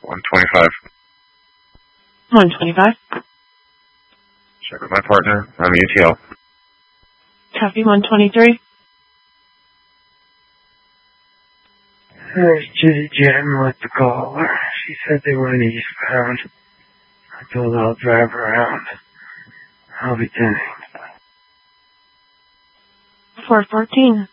125. 125. Check with my partner. I'm ETL. Copy 123. There's Judy Jen with the caller. She said they went eastbound. I told her I'll drive around. I'll be tending. 414.